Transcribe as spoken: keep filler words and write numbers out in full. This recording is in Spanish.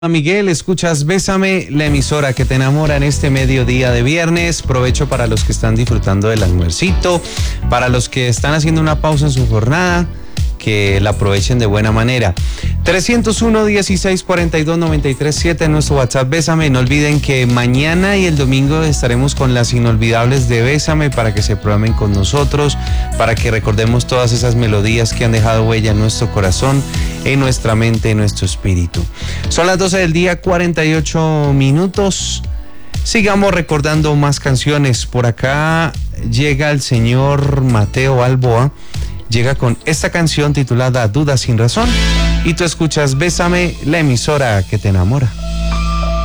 Miguel, escuchas Bésame, la emisora que te enamora en este mediodía de viernes. Provecho para los que están disfrutando del almuercito, para los que están haciendo una pausa en su jornada, que la aprovechen de buena manera. trescientos uno, dieciséis, cuarenta y dos, noventa y tres, siete en nuestro WhatsApp Bésame. No olviden que mañana y el domingo estaremos con las inolvidables de Bésame para que se programen con nosotros, para que recordemos todas esas melodías que han dejado huella en nuestro corazón, en nuestra mente, en nuestro espíritu. Son las doce del día, cuarenta y ocho minutos. Sigamos recordando más canciones. Por acá llega el señor Mateo Balboa. Llega con esta canción titulada Dudas sin razón. Y tú escuchas Bésame, la emisora que te enamora.